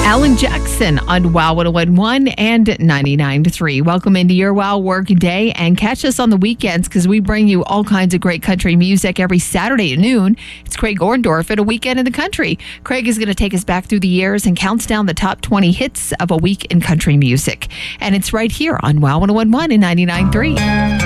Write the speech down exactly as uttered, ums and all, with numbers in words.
Alan Jackson on Wow one oh one point one and ninety-nine point three. Welcome into your Wow Work Day, and catch us on the weekends because we bring you all kinds of great country music every Saturday at noon. It's Craig Orndorff at A Weekend in the Country. Craig is going to take us back through the years and counts down the top twenty hits of a week in country music. And it's right here on Wow one oh one point one and ninety-nine point three.